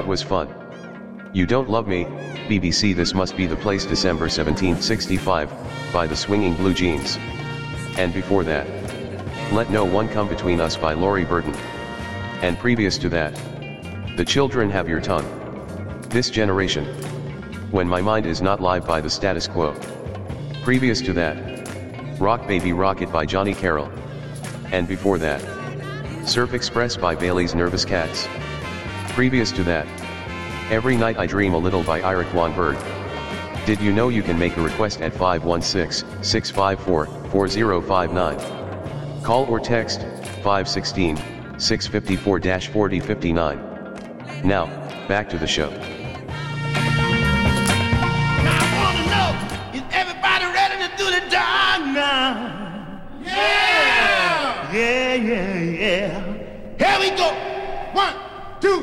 was fun. You Don't Love Me, BBC This Must Be the Place December 1765, by the Swinging Blue Jeans. And before that, Let No One Come Between Us by Laurie Burton. And previous to that, The Children Have Your Tongue. This Generation. When My Mind Is Not Live by The Status Quo. Previous to that, Rock Baby Rocket by Johnny Carroll. And before that, Surf Express by Bailey's Nervous Cats. Previous to that, Every Night I Dream a Little by Iraquan Bird. Did you know you can make a request at 516-654-4059? Call or text 516-654-4059. Now, back to the show. Now I want to know, is everybody ready to do the dog now? Yeah! Yeah, yeah, yeah. Here we go. 1,